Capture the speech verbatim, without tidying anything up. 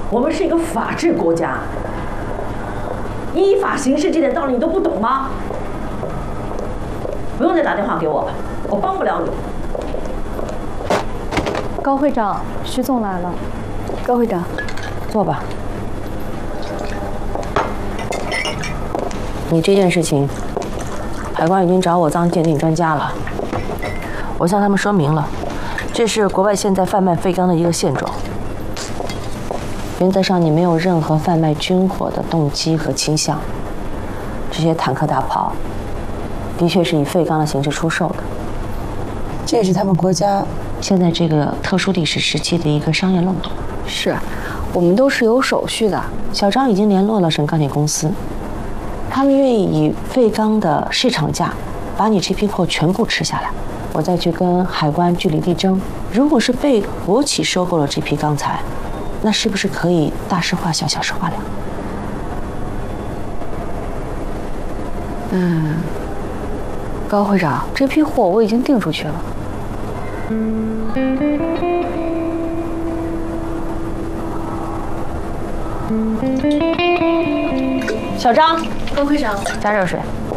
我们是一个法治国家，依法行事这点道理你都不懂吗？不用再打电话给我了，我帮不了你。 高会长，徐总来了。高会长， 坐吧。你这件事情，海关已经找我当鉴定专家了。我向他们说明了，这是国外现在贩卖废钢的一个现状。原则上，你没有任何贩卖军火的动机和倾向。这些坦克大炮，的确是以废钢的形式出售的。这也是他们国家现在这个特殊历史时期的一个商业漏洞。 是，我们都是有手续的。 小张已经联络了省钢铁公司，他们愿意以废钢的市场价把你这批货全部吃下来。我再去跟海关据理力争，如果是被国企收购了这批钢材，那是不是可以大事化小，小事化了？ 嗯，高会长，这批货我已经订出去了。 小张， 高会长， 加热水。